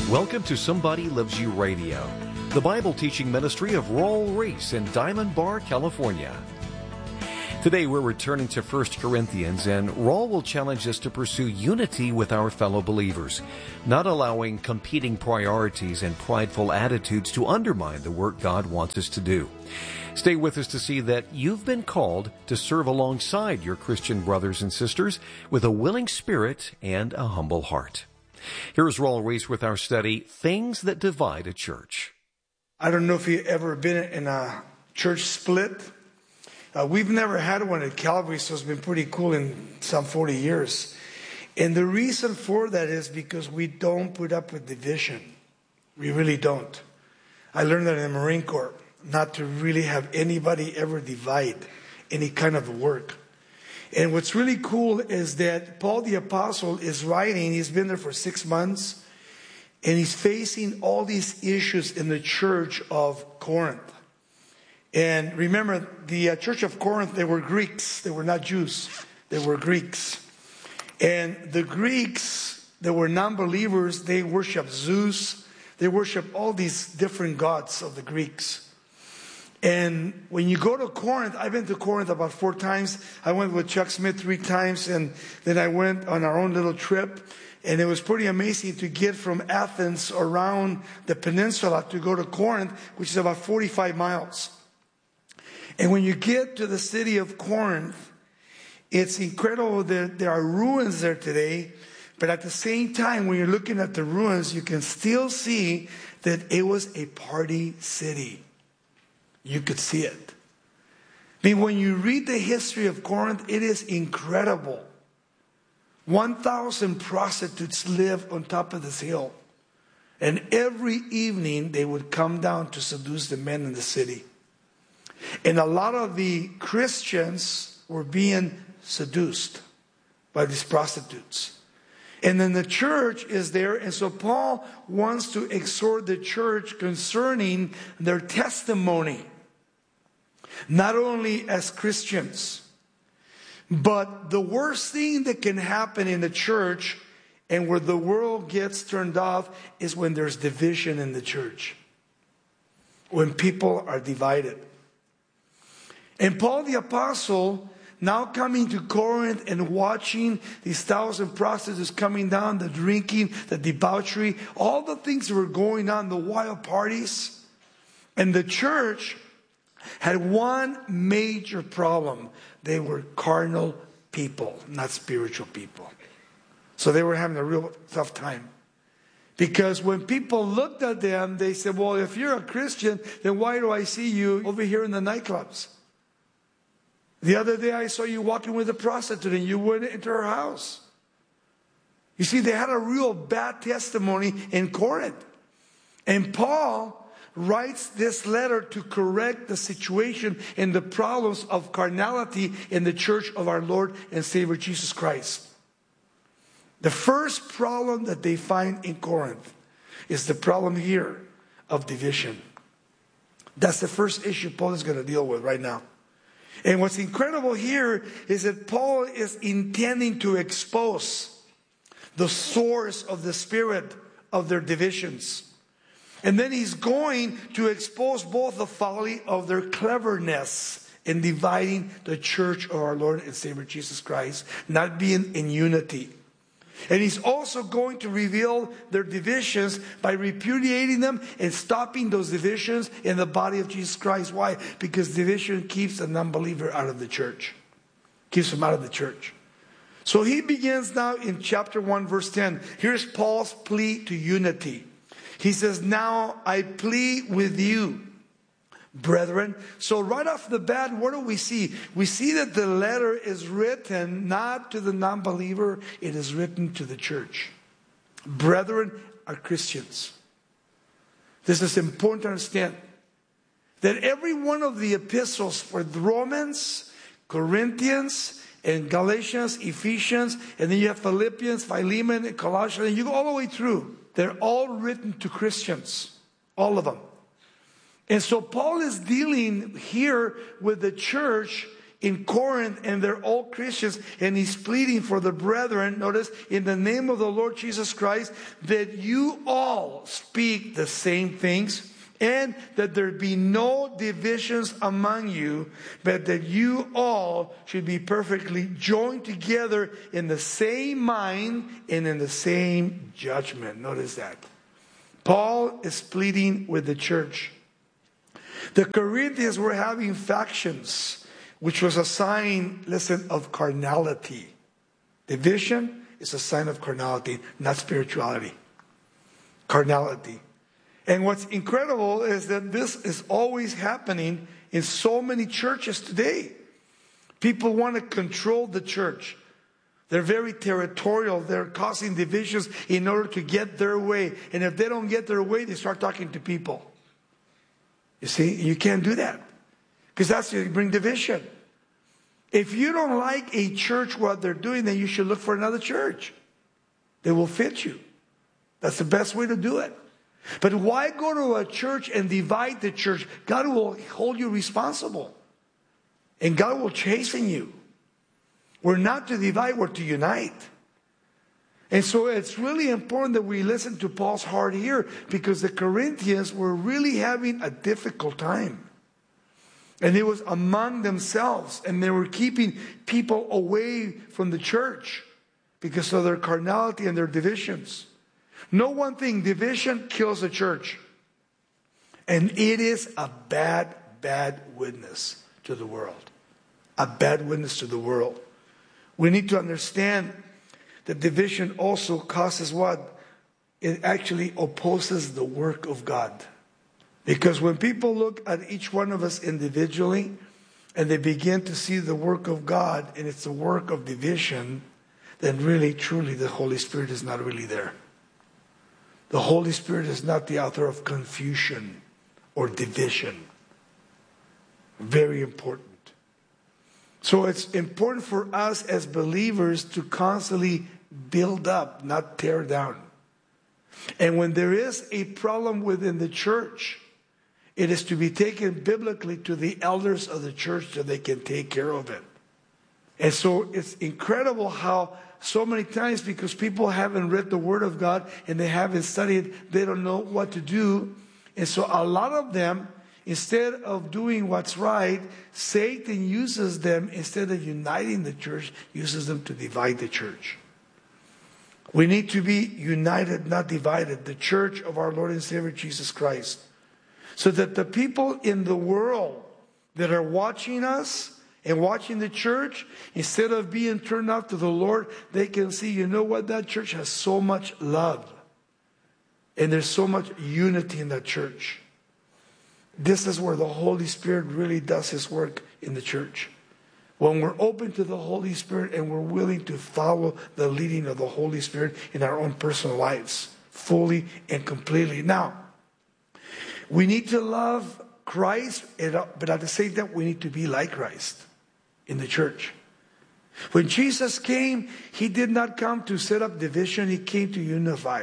Welcome to Somebody Loves You Radio, the Bible teaching ministry of Raul Ries in Diamond Bar, California. Today we're returning to 1 Corinthians, and Raul will challenge us to pursue unity with our fellow believers, not allowing competing priorities and prideful attitudes to undermine the work God wants us to do. Stay with us to see that you've been called to serve alongside your Christian brothers and sisters with a willing spirit and a humble heart. Here's Raul Ries with our study, Things That Divide a Church. I don't know if you've ever been in a church split. We've never had one at Calvary, so it's been pretty cool in some 40 years. And the reason for that is because we don't put up with division. We really don't. I learned that in the Marine Corps, not to really have anybody ever divide any kind of work. And what's really cool is that Paul the Apostle is writing. He's been there for 6 months, and he's facing all these issues in the church of Corinth. And remember, the church of Corinth, they were Greeks. They were not Jews. They were Greeks. And the Greeks, they were non-believers. They worshiped Zeus. They worshiped all these different gods of the Greeks. And when you go to Corinth, I've been to Corinth about 4 times. I went with Chuck Smith 3 times, and then I went on our own little trip. And it was pretty amazing to get from Athens around the peninsula to go to Corinth, which is about 45 miles. And when you get to the city of Corinth, it's incredible that there are ruins there today. But at the same time, when you're looking at the ruins, you can still see that it was a party city. You could see it. I mean, when you read the history of Corinth, it is incredible. 1,000 prostitutes lived on top of this hill. And every evening, they would come down to seduce the men in the city. And a lot of the Christians were being seduced by these prostitutes. And then the church is there. And so Paul wants to exhort the church concerning their testimony. Not only as Christians, but the worst thing that can happen in the church and where the world gets turned off is when there's division in the church. When people are divided. And Paul the Apostle, now coming to Corinth and watching these 1,000 prostitutes coming down, the drinking, the debauchery, all the things that were going on, the wild parties. And the church had one major problem. They were carnal people, not spiritual people. So they were having a real tough time. Because when people looked at them, they said, well, if you're a Christian, then why do I see you over here in the nightclubs? The other day I saw you walking with a prostitute and you went into her house. You see, they had a real bad testimony in Corinth. And Paul writes this letter to correct the situation and the problems of carnality in the church of our Lord and Savior Jesus Christ. The first problem that they find in Corinth is the problem here of division. That's the first issue Paul is going to deal with right now. And what's incredible here is that Paul is intending to expose the source of the spirit of their divisions. And then he's going to expose both the folly of their cleverness in dividing the church of our Lord and Savior Jesus Christ, not being in unity. And he's also going to reveal their divisions by repudiating them and stopping those divisions in the body of Jesus Christ. Why? Because division keeps a non-believer out of the church. Keeps him out of the church. So he begins now in chapter 1, verse 10. Here's Paul's plea to unity. He says, now I plead with you, brethren. So right off the bat, what do we see? We see that the letter is written not to the non-believer, it is written to the church. Brethren are Christians. This is important to understand. That every one of the epistles for the Romans, Corinthians, and Galatians, Ephesians, and then you have Philippians, Philemon, and Colossians, and you go all the way through. They're all written to Christians. All of them. And so Paul is dealing here with the church in Corinth, and they're all Christians, and he's pleading for the brethren, notice, in the name of the Lord Jesus Christ, that you all speak the same things, and that there be no divisions among you, but that you all should be perfectly joined together in the same mind and in the same judgment. Notice that. Paul is pleading with the church. The Corinthians were having factions, which was a sign, listen, of carnality. Division is a sign of carnality, not spirituality. Carnality. And what's incredible is that this is always happening in so many churches today. People want to control the church. They're very territorial. They're causing divisions in order to get their way. And if they don't get their way, they start talking to people. You see, you can't do that. Because that's going to bring division. If you don't like a church, what they're doing, then you should look for another church. They will fit you. That's the best way to do it. But why go to a church and divide the church? God will hold you responsible. And God will chasten you. We're not to divide, we're to unite. And so it's really important that we listen to Paul's heart here, because the Corinthians were really having a difficult time. And it was among themselves, and they were keeping people away from the church because of their carnality and their divisions. Know one thing, division kills the church. And it is a bad witness to the world. A bad witness to the world. We need to understand that division also causes what? It actually opposes the work of God. Because when people look at each one of us individually, and they begin to see the work of God, and it's a work of division, then really, truly, the Holy Spirit is not really there. The Holy Spirit is not the author of confusion or division. Very important. So it's important for us as believers to constantly build up, not tear down. And when there is a problem within the church, it is to be taken biblically to the elders of the church so they can take care of it. And so it's incredible how so many times, because people haven't read the Word of God and they haven't studied, they don't know what to do. And so a lot of them, instead of doing what's right, Satan uses them, instead of uniting the church, uses them to divide the church. We need to be united, not divided. The church of our Lord and Savior Jesus Christ. So that the people in the world that are watching us and watching the church, instead of being turned out to the Lord, they can see, you know what, that church has so much love. And there's so much unity in that church. This is where the Holy Spirit really does His work in the church. When we're open to the Holy Spirit and we're willing to follow the leading of the Holy Spirit in our own personal lives, fully and completely. Now, we need to love Christ, but at the same time, we need to be like Christ in the church. When Jesus came, He did not come to set up division. He came to unify.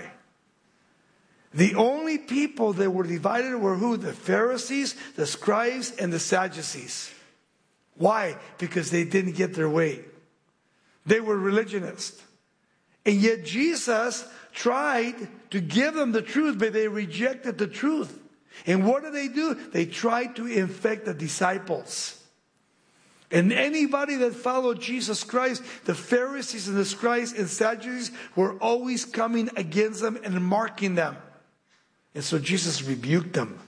The only people that were divided were who? The Pharisees, the scribes, and the Sadducees. Why? Because they didn't get their way. They were religionists. And yet Jesus tried to give them the truth, but they rejected the truth. And what do? They tried to infect the disciples. And anybody that followed Jesus Christ, the Pharisees and the scribes and Sadducees were always coming against them and marking them. And so Jesus rebuked them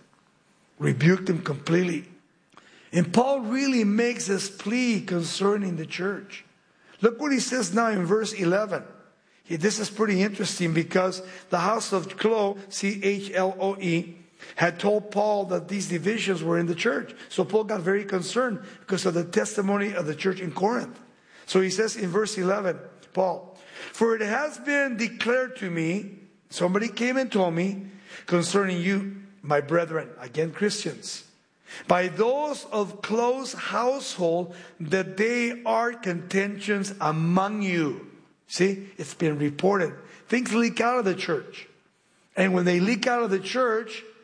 completely. And Paul really makes this plea concerning the church. Look what he says now in verse 11. This is pretty interesting, because the house of Chloe, C-H-L-O-E, had told Paul that these divisions were in the church. So Paul got very concerned because of the testimony of the church in Corinth. So he says in verse 11, Paul, for it has been declared to me, somebody came and told me, concerning you, my brethren, again Christians, by those of close household, that they are contentions among you. See, it's been reported. Things leak out of the church. And when they leak out of the church,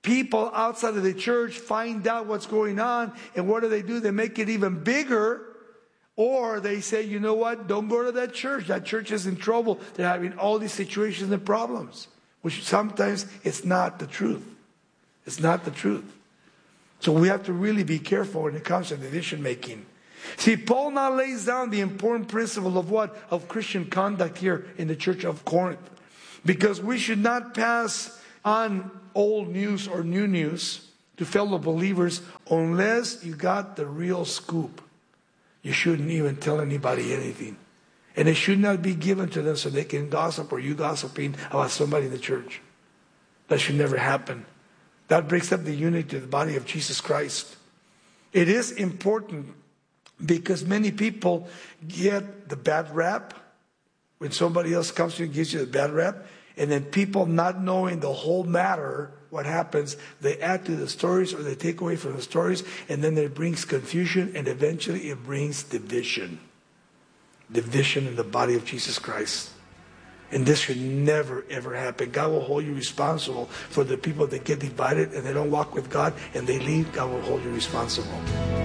people outside of the church find out what's going on, and what do? They make it even bigger. Or they say, you know what, don't go to that church. That church is in trouble. They're having all these situations and problems, which sometimes it's not the truth. It's not the truth. So we have to really be careful when it comes to decision making. See, Paul now lays down the important principle of what? Of Christian conduct here in the church of Corinth. Because we should not pass on old news or new news to fellow believers unless you got the real scoop. You shouldn't even tell anybody anything. And it should not be given to them so they can gossip or you gossiping about somebody in the church. That should never happen. That breaks up the unity of the body of Jesus Christ. It is important because many people get the bad rap. When somebody else comes to you and gives you the bad rap, and then people not knowing the whole matter, what happens, they add to the stories or they take away from the stories, and then it brings confusion, and eventually it brings division. Division in the body of Jesus Christ. And this should never, ever happen. God will hold you responsible for the people that get divided and they don't walk with God and they leave. God will hold you responsible.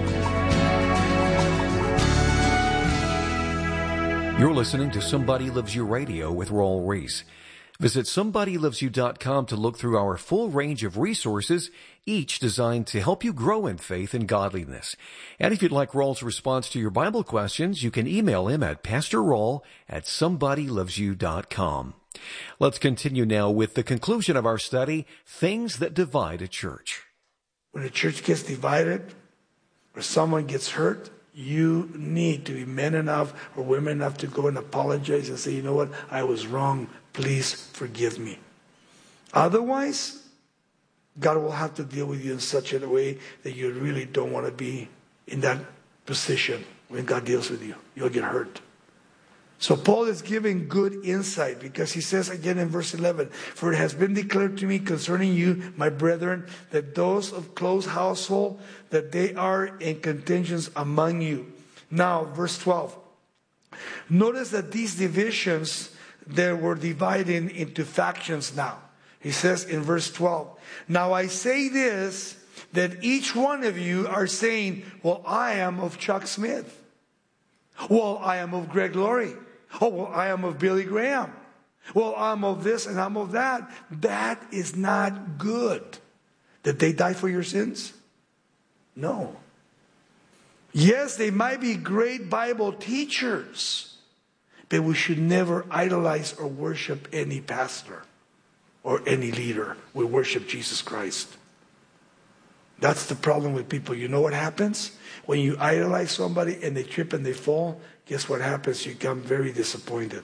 You're listening to Somebody Loves You Radio with Raul Ries. Visit SomebodyLovesYou.com to look through our full range of resources, each designed to help you grow in faith and godliness. And if you'd like Raul's response to your Bible questions, you can email him at PastorRaul@SomebodyLovesYou.com. Let's continue now with the conclusion of our study, Things That Divide a Church. When a church gets divided or someone gets hurt, you need to be men enough or women enough to go and apologize and say, you know what, I was wrong. Please forgive me. Otherwise, God will have to deal with you in such a way that you really don't want to be in that position when God deals with you. You'll get hurt. So Paul is giving good insight because he says again in verse 11, for it has been declared to me concerning you, my brethren, that those of close household, that they are in contentions among you. Now, verse 12. Notice that these divisions, they were divided into factions now. He says in verse 12, now I say this, that each one of you are saying, well, I am of Chuck Smith. Well, I am of Greg Laurie. Oh, well, I am of Billy Graham. Well, I'm of this and I'm of that. That is not good. Did they die for your sins? No. Yes, they might be great Bible teachers, but we should never idolize or worship any pastor or any leader. We worship Jesus Christ. That's the problem with people. You know what happens? When you idolize somebody and they trip and they fall, guess what happens? You become very disappointed.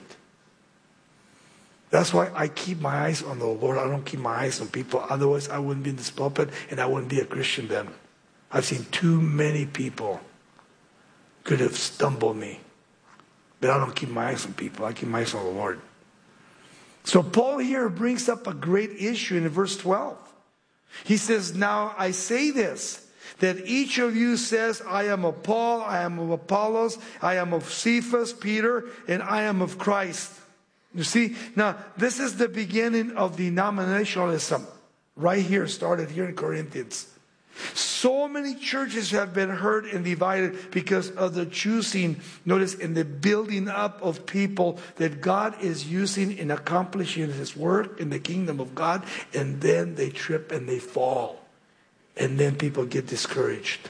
That's why I keep my eyes on the Lord. I don't keep my eyes on people. Otherwise, I wouldn't be in this pulpit and I wouldn't be a Christian then. I've seen too many people could have stumbled me. But I don't keep my eyes on people. I keep my eyes on the Lord. So Paul here brings up a great issue in verse 12. He says, now I say this, that each of you says, I am of Paul, I am of Apollos, I am of Cephas, Peter, and I am of Christ. You see, now this is the beginning of denominationalism. Right here, started here in Corinthians. So many churches have been hurt and divided because of the choosing, notice, in the building up of people that God is using in accomplishing His work in the kingdom of God, and then they trip and they fall. And then people get discouraged.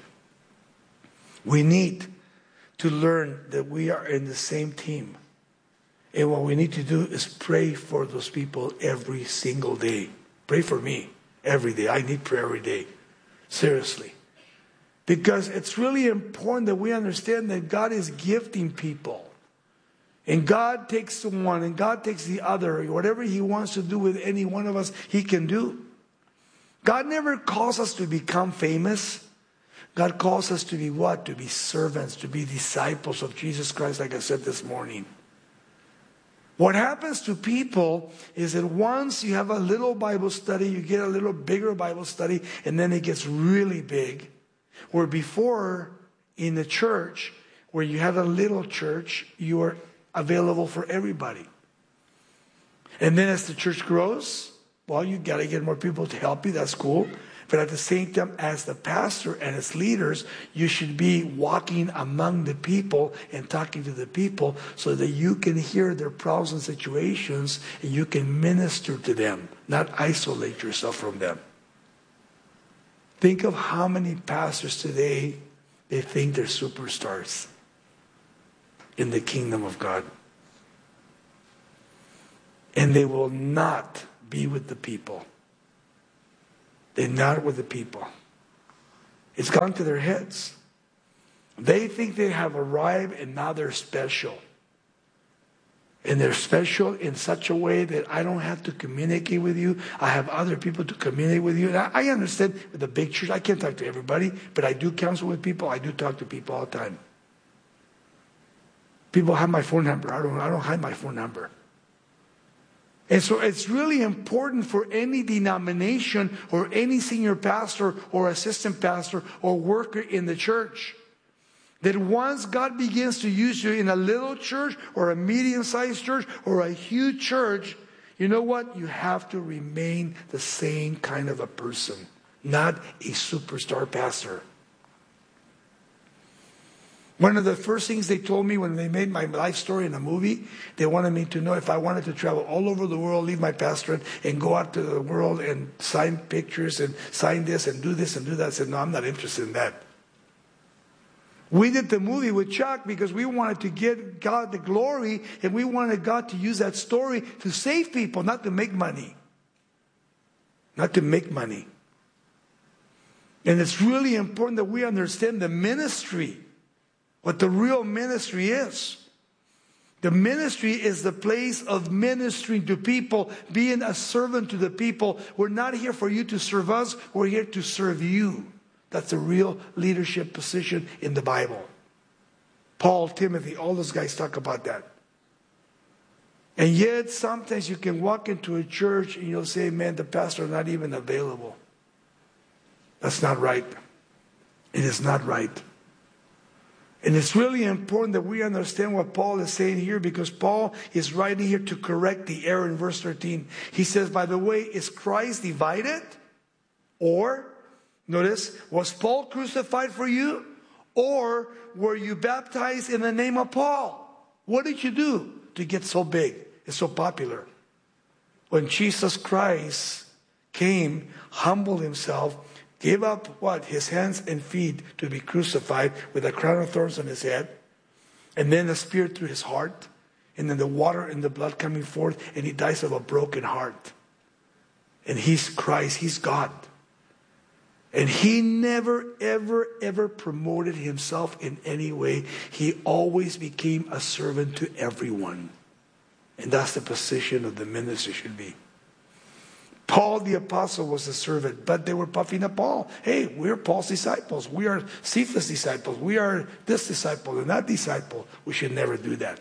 We need to learn that we are in the same team. And what we need to do is pray for those people every single day. Pray for me every day. I need prayer every day. Seriously. Because it's really important that we understand that God is gifting people. And God takes the one and God takes the other. Whatever He wants to do with any one of us, He can do. God never calls us to become famous. God calls us to be what? To be servants, to be disciples of Jesus Christ, like I said this morning. What happens to people is that once you have a little Bible study, you get a little bigger Bible study, and then it gets really big. Where before, in the church, where you had a little church, you were available for everybody. And then as the church grows, Well, you got to get more people to help you. That's cool. But at the same time, as the pastor and as leaders, you should be walking among the people and talking to the people so that you can hear their problems and situations and you can minister to them, not isolate yourself from them. Think of how many pastors today, they think they're superstars in the kingdom of God. And they will not be with the people. They're not with the people. It's gone to their heads. They think they have arrived and now they're special. And they're special in such a way that I don't have to communicate with you. I have other people to communicate with you. And I understand with the big church, I can't talk to everybody, but I do counsel with people. I do talk to people all the time. People have my phone number. I don't hide my phone number. And so it's really important for any denomination or any senior pastor or assistant pastor or worker in the church that once God begins to use you in a little church or a medium-sized church or a huge church, you know what? You have to remain the same kind of a person, not a superstar pastor. One of the first things they told me when they made my life story in a movie, they wanted me to know if I wanted to travel all over the world, leave my pastorate, and go out to the world and sign pictures and sign this and do this and do that. I said, no, I'm not interested in that. We did the movie with Chuck because we wanted to give God the glory and we wanted God to use that story to save people, not to make money. Not to make money. And it's really important that we understand the ministry. What the real ministry is. The ministry is the place of ministering to people, being a servant to the people. We're not here for you to serve us, we're here to serve you. That's the real leadership position in the Bible. Paul, Timothy, all those guys talk about that. And yet sometimes you can walk into a church and you'll say, man, the pastor is not even available. That's not right. It is not right. And it's really important that we understand what Paul is saying here because Paul is writing here to correct the error in verse 13. He says, by the way, is Christ divided? Or, notice, was Paul crucified for you? Or were you baptized in the name of Paul? What did you do to get so big and so popular? When Jesus Christ came, humbled himself, gave up what? His hands and feet to be crucified with a crown of thorns on his head. And then the spear through his heart. And then the water and the blood coming forth. And he dies of a broken heart. And he's Christ. He's God. And he never, ever, ever promoted himself in any way. He always became a servant to everyone. And that's the position of the minister should be. Paul the apostle was a servant, but they were puffing up Paul. Hey, we're Paul's disciples. We are Cephas' disciples. We are this disciple and that disciple. We should never do that.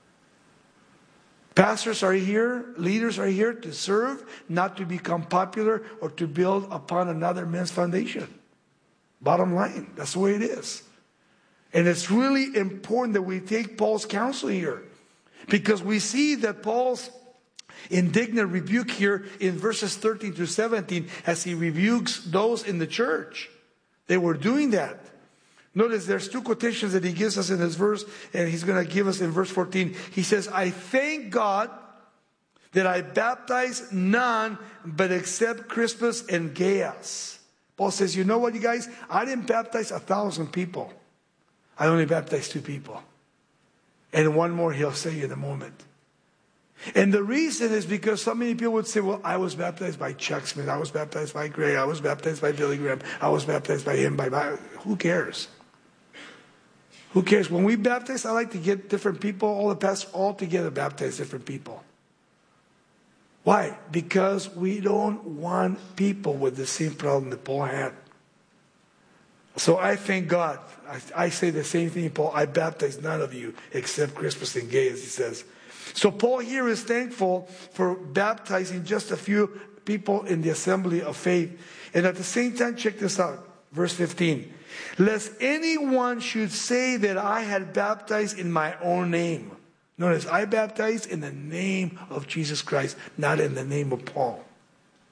Pastors are here, leaders are here to serve, not to become popular or to build upon another man's foundation. Bottom line, that's the way it is. And it's really important that we take Paul's counsel here because we see that Paul's indignant rebuke here in verses 13 through 17 as he rebukes those in the church. They were doing that. Notice there's two quotations that he gives us in this verse, and he's going to give us in verse 14. He says, I thank God that I baptized none but except Crispus and Gaius. Paul says, you know what, you guys? I didn't baptize 1,000 people. I only baptized 2 people. And one more he'll say in a moment. And the reason is because so many people would say, well, I was baptized by Chuck Smith. I was baptized by Gray. I was baptized by Billy Graham. I was baptized by him. Who cares? Who cares? When we baptize, I like to get different people, all the pastors all together baptize different people. Why? Because we don't want people with the same problem that Paul had. So I thank God. I say the same thing, Paul. I baptized none of you except Crispus and Gaius, he says. So Paul here is thankful for baptizing just a few people in the assembly of faith. And at the same time, check this out. Verse 15. Lest anyone should say that I had baptized in my own name. Notice, I baptized in the name of Jesus Christ, not in the name of Paul.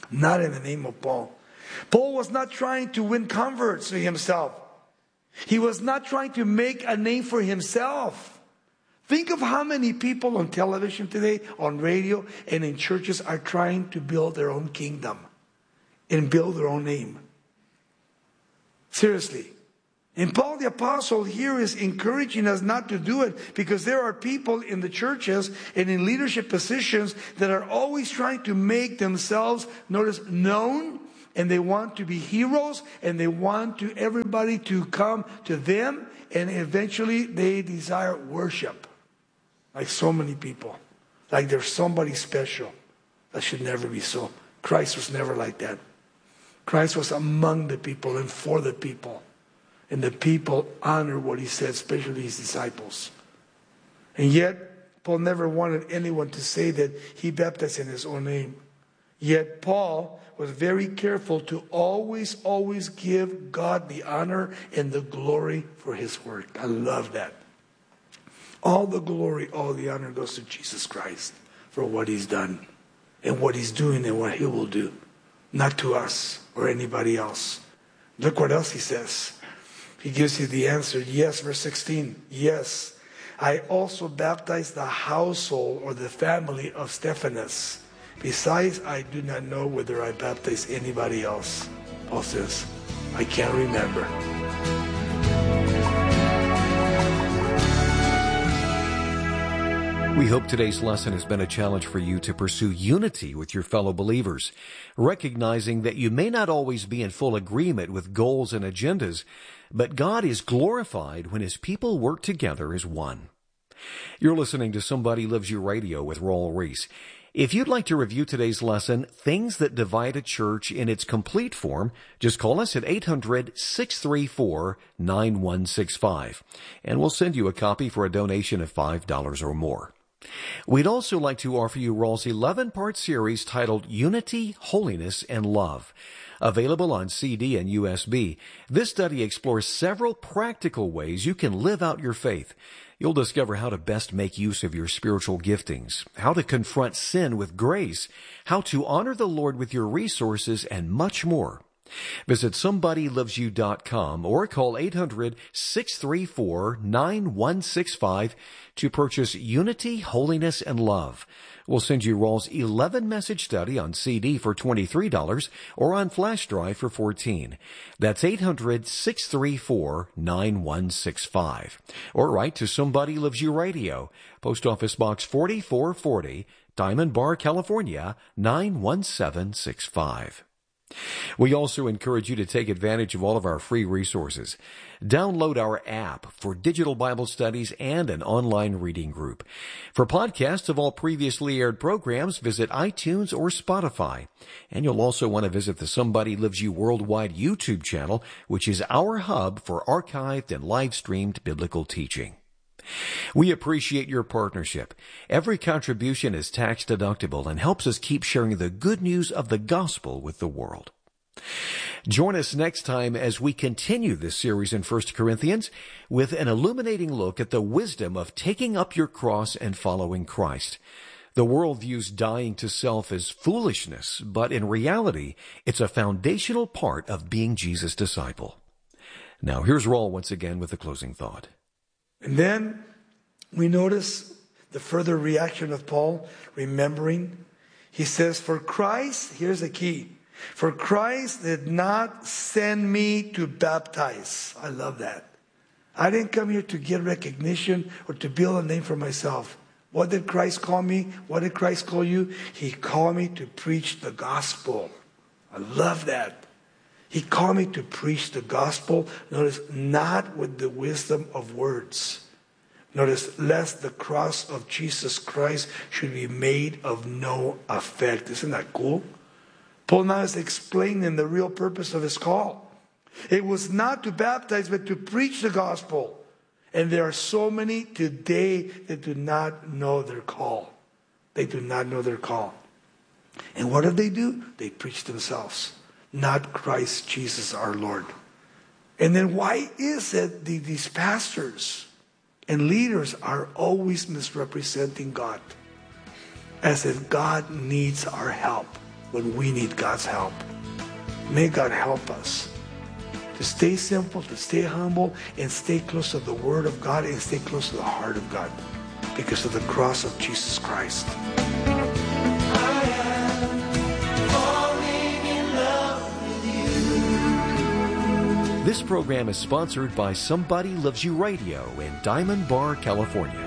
Not in the name of Paul. Paul was not trying to win converts to himself. He was not trying to make a name for himself. Think of how many people on television today, on radio, and in churches are trying to build their own kingdom and build their own name. Seriously. And Paul the Apostle here is encouraging us not to do it, because there are people in the churches and in leadership positions that are always trying to make themselves, notice, known, and they want to be heroes, and they want everybody to come to them, and eventually they desire worship. Like so many people. Like there's somebody special. That should never be so. Christ was never like that. Christ was among the people and for the people. And the people honor what he said, especially his disciples. And yet, Paul never wanted anyone to say that he baptized in his own name. Yet Paul was very careful to always give God the honor and the glory for his work. I love that. All the glory, all the honor goes to Jesus Christ for what he's done and what he's doing and what he will do. Not to us or anybody else. Look what else he says. He gives you the answer. Yes, verse 16. Yes, I also baptized the household or the family of Stephanas. Besides, I do not know whether I baptized anybody else. Paul says, I can't remember. We hope today's lesson has been a challenge for you to pursue unity with your fellow believers, recognizing that you may not always be in full agreement with goals and agendas, but God is glorified when his people work together as one. You're listening to Somebody Loves You Radio with Raul Ries. If you'd like to review today's lesson, Things That Divide a Church, in its complete form, just call us at 800-634-9165, and we'll send you a copy for a donation of $5 or more. We'd also like to offer you Raul's 11-part series titled Unity, Holiness, and Love. Available on CD and USB, this study explores several practical ways you can live out your faith. You'll discover how to best make use of your spiritual giftings, how to confront sin with grace, how to honor the Lord with your resources, and much more. Visit SomebodyLovesYou.com or call 800-634-9165 to purchase Unity, Holiness, and Love. We'll send you Raul's 11-message study on CD for $23 or on flash drive for $14. That's 800-634-9165. Or write to Somebody Loves You Radio, Post Office Box 4440, Diamond Bar, California, 91765. We also encourage you to take advantage of all of our free resources. Download our app for digital Bible studies and an online reading group. For podcasts of all previously aired programs, visit iTunes or Spotify. And you'll also want to visit the Somebody Loves You Worldwide YouTube channel, which is our hub for archived and live-streamed biblical teaching. We appreciate your partnership. Every contribution is tax deductible and helps us keep sharing the good news of the gospel with the world. Join us next time as we continue this series in 1 Corinthians with an illuminating look at the wisdom of taking up your cross and following Christ. The world views dying to self as foolishness, but in reality, it's a foundational part of being Jesus' disciple. Now, here's Raul once again with the closing thought. And then we notice the further reaction of Paul, remembering. He says, for Christ, here's the key, for Christ did not send me to baptize. I love that. I didn't come here to get recognition or to build a name for myself. What did Christ call me? What did Christ call you? He called me to preach the gospel. I love that. He called me to preach the gospel, notice, not with the wisdom of words. Notice, lest the cross of Jesus Christ should be made of no effect. Isn't that cool? Paul now is explaining the real purpose of his call. It was not to baptize, but to preach the gospel. And there are so many today that do not know their call. They do not know their call. And what do? They preach themselves. Not Christ Jesus our Lord. And then why is it these pastors and leaders are always misrepresenting God? As if God needs our help. when we need God's help. May God help us to stay simple, to stay humble, and stay close to the Word of God and stay close to the heart of God because of the cross of Jesus Christ. This program is sponsored by Somebody Loves You Radio in Diamond Bar, California.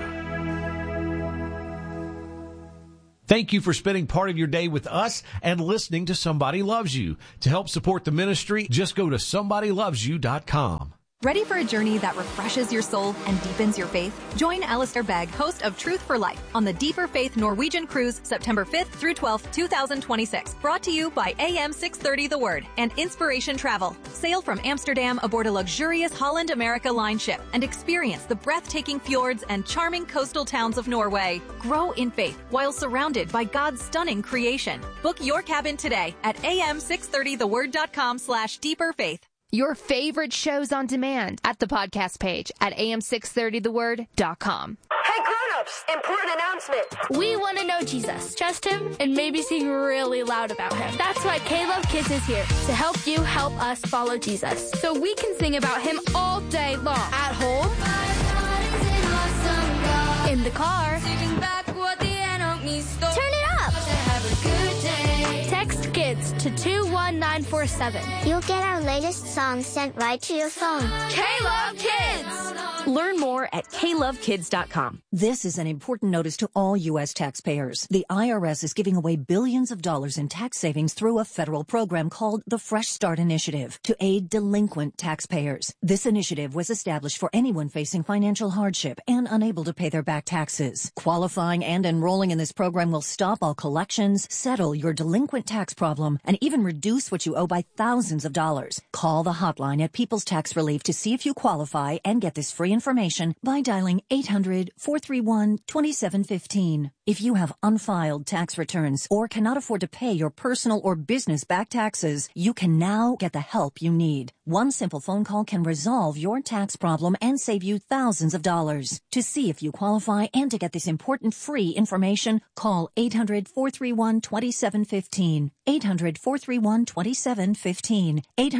Thank you for spending part of your day with us and listening to Somebody Loves You. To help support the ministry, just go to somebodylovesyou.com. Ready for a journey that refreshes your soul and deepens your faith? Join Alistair Begg, host of Truth for Life, on the Deeper Faith Norwegian Cruise, September 5th through 12th, 2026. Brought to you by AM 630 The Word and Inspiration Travel. Sail from Amsterdam aboard a luxurious Holland America Line ship and experience the breathtaking fjords and charming coastal towns of Norway. Grow in faith while surrounded by God's stunning creation. Book your cabin today at am630theword.com/deeperfaith. Your favorite shows on demand at the podcast page at am630theword.com. Hey grown-ups, important announcement. We want to know Jesus, trust him, and maybe sing really loud about him. That's why K-Love Kids is here to help you help us follow Jesus. So we can sing about him all day long. At home, in the car, turn it up. Text kids to 21947. You'll get our latest songs sent right to your phone. K-Love Kids! Learn more at klovekids.com. This is an important notice to all U.S. taxpayers. The IRS is giving away billions of dollars in tax savings through a federal program called the Fresh Start Initiative to aid delinquent taxpayers. This initiative was established for anyone facing financial hardship and unable to pay their back taxes. Qualifying and enrolling in this program will stop all collections, settle your delinquent tax problem, and even reduce what you owe by thousands of dollars. Call the hotline at People's Tax Relief to see if you qualify and get this free information by dialing 800-431-2715. If you have unfiled tax returns or cannot afford to pay your personal or business back taxes, you can now get the help you need. One simple phone call can resolve your tax problem and save you thousands of dollars. To see if you qualify and to get this important free information, call 800-431-2715. 800-431-2715.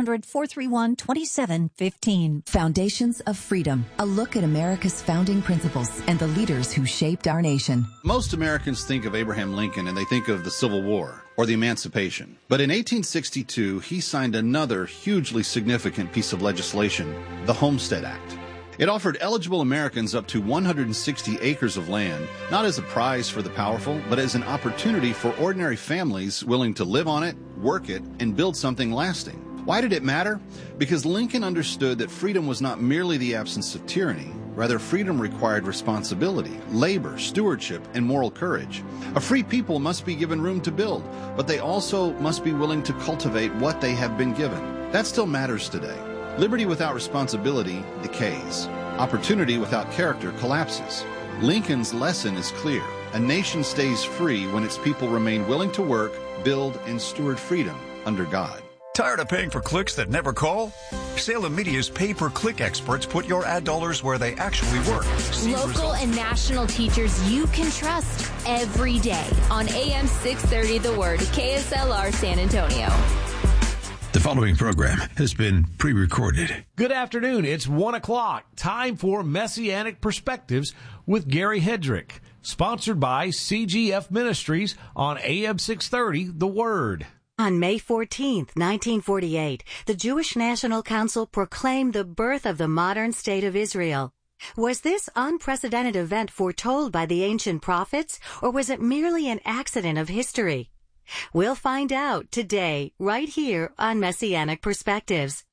800-431-2715. Foundations of Freedom, a look at America's founding principles and the leaders who shaped our nation. Most Americans think of Abraham Lincoln and they think of the Civil War or the Emancipation. But in 1862, he signed another hugely significant piece of legislation, the Homestead Act. It offered eligible Americans up to 160 acres of land, not as a prize for the powerful, but as an opportunity for ordinary families willing to live on it, work it, and build something lasting. Why did it matter? Because Lincoln understood that freedom was not merely the absence of tyranny. Rather, freedom required responsibility, labor, stewardship, and moral courage. A free people must be given room to build, but they also must be willing to cultivate what they have been given. That still matters today. Liberty without responsibility decays. Opportunity without character collapses. Lincoln's lesson is clear. A nation stays free when its people remain willing to work, build, and steward freedom under God. Tired of paying for clicks that never call? Salem Media's pay-per-click experts put your ad dollars where they actually work. Local and national teachers you can trust every day on AM 630 The Word, KSLR San Antonio. The following program has been pre-recorded. Good afternoon. It's 1 o'clock. Time for Messianic Perspectives with Gary Hedrick. Sponsored by CGF Ministries on AM 630 The Word. On May 14, 1948, the Jewish National Council proclaimed the birth of the modern state of Israel. Was this unprecedented event foretold by the ancient prophets, or was it merely an accident of history? We'll find out today, right here on Messianic Perspectives.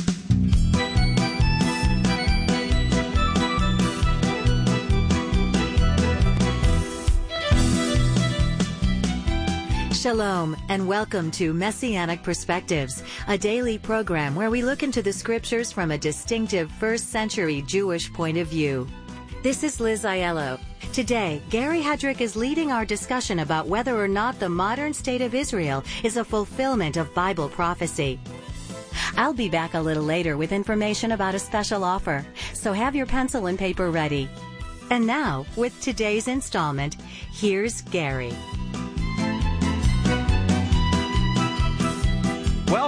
Shalom, and welcome to Messianic Perspectives, a daily program where we look into the scriptures from a distinctive first-century Jewish point of view. This is Liz Aiello. Today, Gary Hedrick is leading our discussion about whether or not the modern state of Israel is a fulfillment of Bible prophecy. I'll be back a little later with information about a special offer, so have your pencil and paper ready. And now, with today's installment, here's Gary.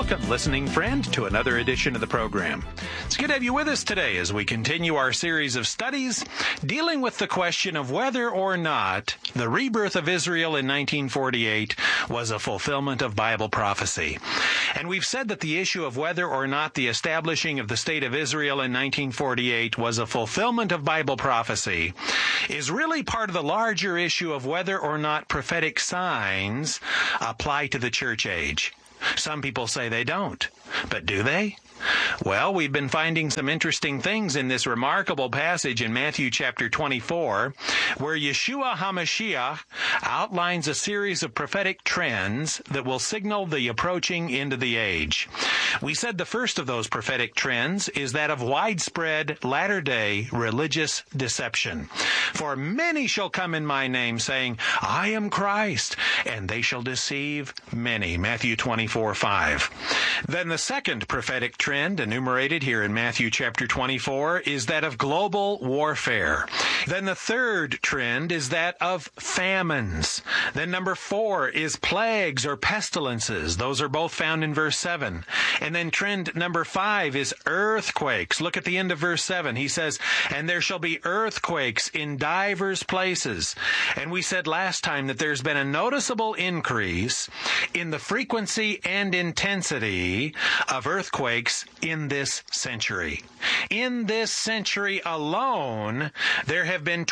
Welcome, listening friend, to another edition of the program. It's good to have you with us today as we continue our series of studies dealing with the question of whether or not the rebirth of Israel in 1948 was a fulfillment of Bible prophecy. And we've said that the issue of whether or not the establishing of the State of Israel in 1948 was a fulfillment of Bible prophecy is really part of the larger issue of whether or not prophetic signs apply to the church age. Some people say they don't, but do they? Well, we've been finding some interesting things in this remarkable passage in Matthew chapter 24, where Yeshua HaMashiach outlines a series of prophetic trends that will signal the approaching end of the age. We said the first of those prophetic trends is that of widespread latter-day religious deception. For many shall come in my name, saying, I am Christ, and they shall deceive many. Matthew 24:5. Then the second prophetic trend enumerated here in Matthew chapter 24 is that of global warfare. Then the third trend is that of famines. Then number 4 is plagues or pestilences. Those are both found in verse 7. And then trend number 5 is earthquakes. Look at the end of verse 7. He says, and there shall be earthquakes in divers places. And we said last time that there's been a noticeable increase in the frequency and intensity of earthquakes in this century. In this century alone, there have been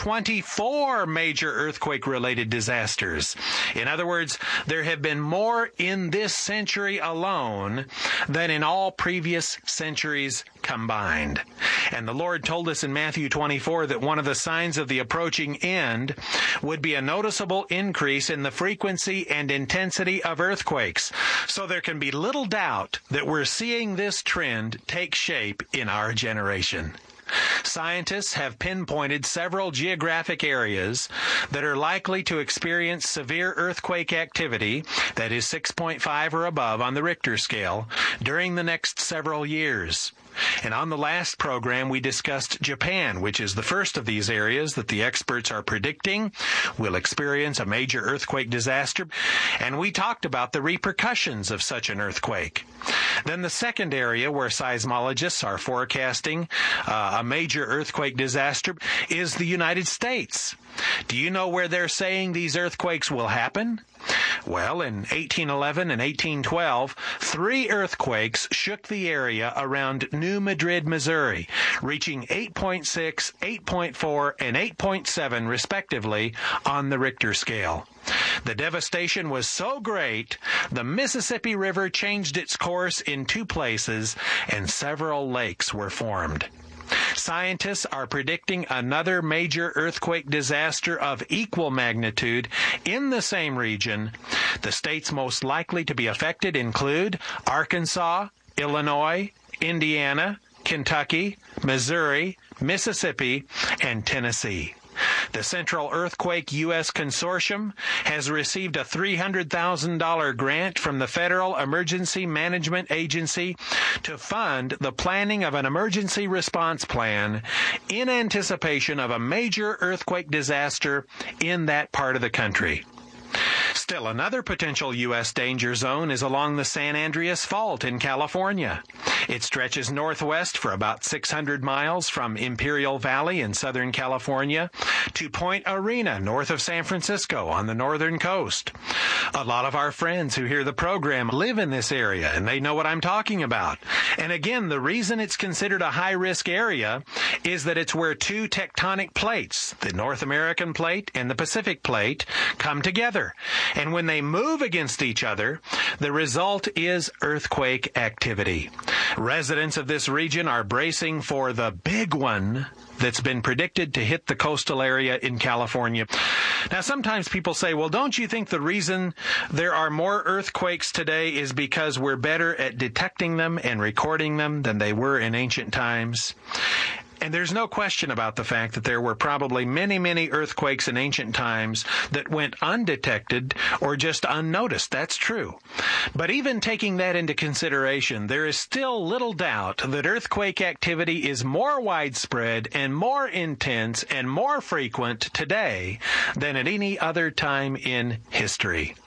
24 major earthquake-related disasters. In other words, there have been more in this century alone than in all previous centuries combined. And the Lord told us in Matthew 24 that one of the signs of the approaching end would be a noticeable increase in the frequency and intensity of earthquakes. So there can be little doubt that we're seeing this trend take shape in our generation. Scientists have pinpointed several geographic areas that are likely to experience severe earthquake activity, that is 6.5 or above on the Richter scale, during the next several years. And on the last program, we discussed Japan, which is the first of these areas that the experts are predicting will experience a major earthquake disaster. And we talked about the repercussions of such an earthquake. Then the second area where seismologists are forecasting a major earthquake disaster is the United States. Do you know where they're saying these earthquakes will happen? Well, in 1811 and 1812, 3 earthquakes shook the area around New Madrid, Missouri, reaching 8.6, 8.4, and 8.7, respectively, on the Richter scale. The devastation was so great, the Mississippi River changed its course in 2 places, and several lakes were formed. Scientists are predicting another major earthquake disaster of equal magnitude in the same region. The states most likely to be affected include Arkansas, Illinois, Indiana, Kentucky, Missouri, Mississippi, and Tennessee. The Central Earthquake U.S. Consortium has received a $300,000 grant from the Federal Emergency Management Agency to fund the planning of an emergency response plan in anticipation of a major earthquake disaster in that part of the country. Still, another potential U.S. danger zone is along the San Andreas Fault in California. It stretches northwest for about 600 miles from Imperial Valley in Southern California to Point Arena north of San Francisco on the northern coast. A lot of our friends who hear the program live in this area, and they know what I'm talking about. And again, the reason it's considered a high-risk area is that it's where 2 tectonic plates, the North American plate and the Pacific plate, come together. And when they move against each other, the result is earthquake activity. Residents of this region are bracing for the big one that's been predicted to hit the coastal area in California. Now, sometimes people say, well, don't you think the reason there are more earthquakes today is because we're better at detecting them and recording them than they were in ancient times? And there's no question about the fact that there were probably many, many earthquakes in ancient times that went undetected or just unnoticed. That's true. But even taking that into consideration, there is still little doubt that earthquake activity is more widespread and more intense and more frequent today than at any other time in history.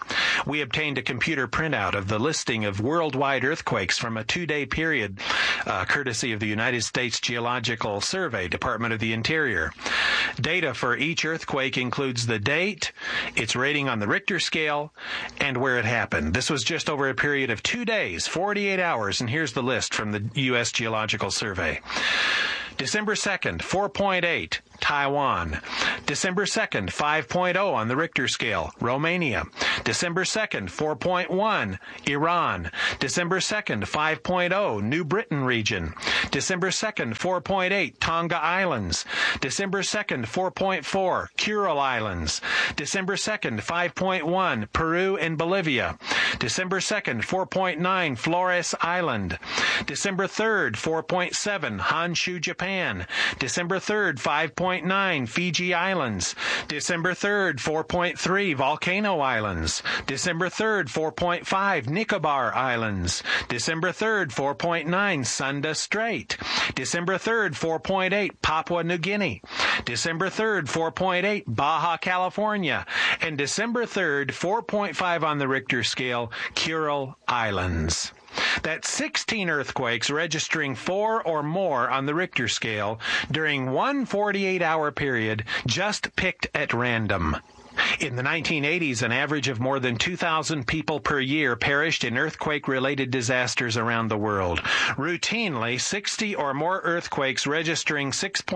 We obtained a computer printout of the listing of worldwide earthquakes from a 2-day period, courtesy of the United States Geological Survey, Department of the Interior. Data for each earthquake includes the date, its rating on the Richter scale, and where it happened. This was just over a period of 2 days, 48 hours, and here's the list from the U.S. Geological Survey. December 2nd, 4.8, Taiwan. December 2nd, 5.0 on the Richter scale, Romania. December 2nd, 4.1, Iran. December 2nd, 5.0, New Britain region. December 2nd, 4.8, Tonga Islands. December 2nd, 4.4, Kuril Islands. December 2nd, 5.1, Peru and Bolivia. December 2nd, 4.9, Flores Island. December 3rd, 4.7, Honshu, Japan. December 3rd, 5.9, Fiji Islands. December 3rd, 4.3, Volcano Islands. December 3rd, 4.5, Nicobar Islands. December 3rd, 4.9, Sunda Strait. December 3rd, 4.8, Papua New Guinea. December 3rd, 4.8, Baja California. And December 3rd, 4.5 on the Richter scale, Kuril Islands. That's 16 earthquakes registering 4 or more on the Richter scale during one 48-hour period, just picked at random. In the 1980s, an average of more than 2,000 people per year perished in earthquake-related disasters around the world. Routinely, 60 or more earthquakes registering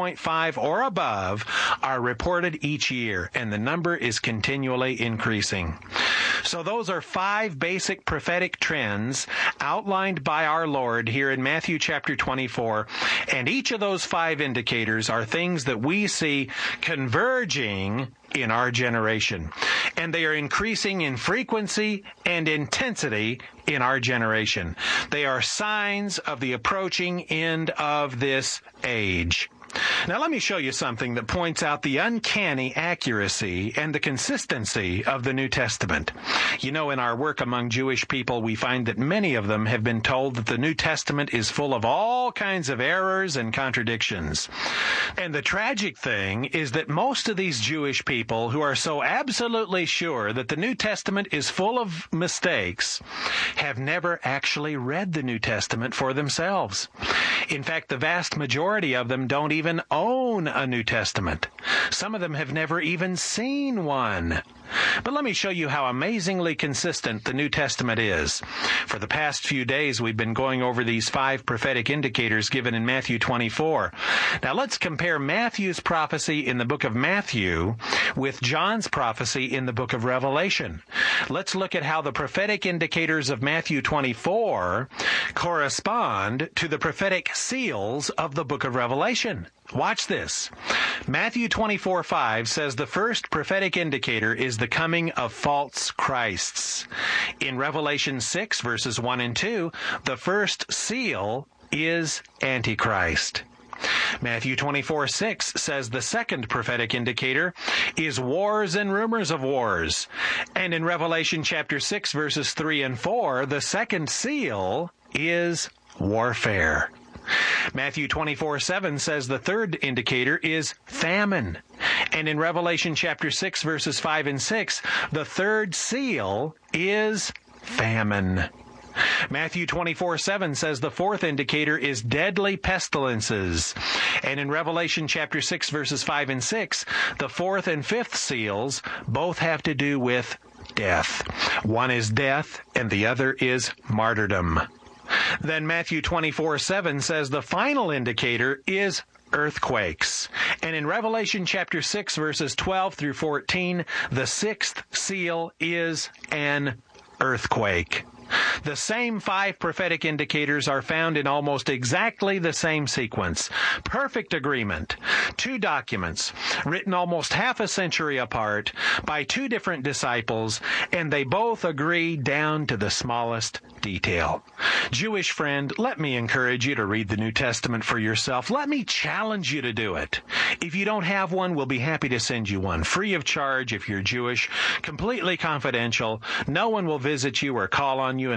6.5 or above are reported each year, and the number is continually increasing. So those are 5 basic prophetic trends outlined by our Lord here in Matthew chapter 24, and each of those 5 indicators are things that we see converging in our generation. And they are increasing in frequency and intensity in our generation. They are signs of the approaching end of this age. Now let me show you something that points out the uncanny accuracy and the consistency of the New Testament. You know, in our work among Jewish people, we find that many of them have been told that the New Testament is full of all kinds of errors and contradictions. And the tragic thing is that most of these Jewish people who are so absolutely sure that the New Testament is full of mistakes have never actually read the New Testament for themselves. In fact, the vast majority of them don't even own a New Testament. Some of them have never even seen one. But let me show you how amazingly consistent the New Testament is. For the past few days, we've been going over these 5 prophetic indicators given in Matthew 24. Now let's compare Matthew's prophecy in the book of Matthew with John's prophecy in the book of Revelation. Let's look at how the prophetic indicators of Matthew 24 correspond to the prophetic seals of the book of Revelation. Watch this. Matthew 24:5 says the first prophetic indicator is the coming of false Christs. In Revelation 6, verses 1 and 2, the first seal is Antichrist. Matthew 24:6 says the second prophetic indicator is wars and rumors of wars. And in Revelation chapter 6, verses 3 and 4, the second seal is warfare. Matthew 24:7 says the third indicator is famine. And in Revelation chapter 6, verses 5 and 6, the third seal is famine. Matthew 24:7 says the fourth indicator is deadly pestilences. And in Revelation chapter 6, verses 5 and 6, the fourth and fifth seals both have to do with death. One is death, and the other is martyrdom. Then Matthew 24:7 says the final indicator is earthquakes. And in Revelation chapter 6, verses 12 through 14, the sixth seal is an earthquake. The same 5 prophetic indicators are found in almost exactly the same sequence. Perfect agreement. 2 documents, written almost half a century apart by 2 different disciples, and they both agree down to the smallest detail. Jewish friend, let me encourage you to read the New Testament for yourself. Let me challenge you to do it. If you don't have one, we'll be happy to send you one, free of charge if you're Jewish, completely confidential. No one will visit you or call on you unless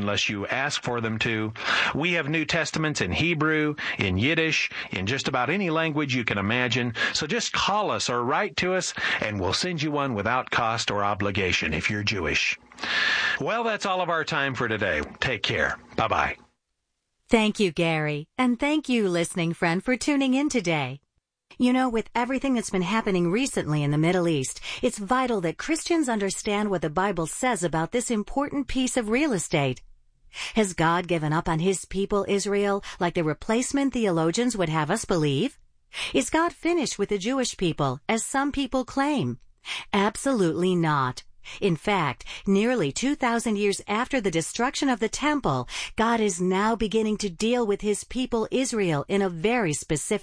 unless you ask for them to. We have New Testaments in Hebrew, in Yiddish, in just about any language you can imagine. So just call us or write to us, and we'll send you one without cost or obligation if you're Jewish. Well, that's all of our time for today. Take care. Bye-bye. Thank you, Gary. And thank you, listening friend, for tuning in today. You know, with everything that's been happening recently in the Middle East, it's vital that Christians understand what the Bible says about this important piece of real estate. Has God given up on His people, Israel, like the replacement theologians would have us believe? Is God finished with the Jewish people, as some people claim? Absolutely not. In fact, nearly 2,000 years after the destruction of the temple, God is now beginning to deal with His people Israel in a very specific